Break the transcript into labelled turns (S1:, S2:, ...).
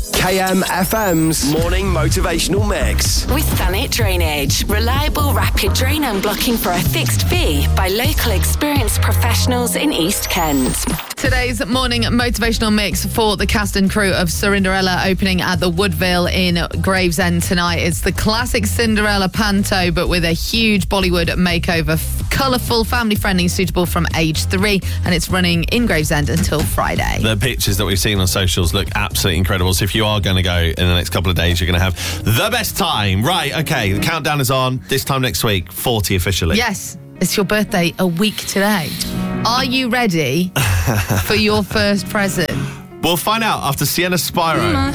S1: KMFM's Morning Motivational Mix.
S2: With Thanet Drainage. Reliable, rapid drain unblocking for a fixed fee by local experienced professionals in East Kent.
S3: Today's morning motivational mix for the cast and crew of Cinderella opening at the Woodville in Gravesend tonight. It's the classic Cinderella panto, but with a huge Bollywood makeover. Colourful, family-friendly, suitable from age 3, and it's running in Gravesend until Friday.
S4: The pictures that we've seen on socials look absolutely incredible. So if you are going to go in the next couple of days, you're going to have the best time. Right, okay, the countdown is on. This time next week, 40 officially.
S3: Yes, it's your birthday a week today. Are you ready for your first present?
S4: We'll find out after Sienna Spyro.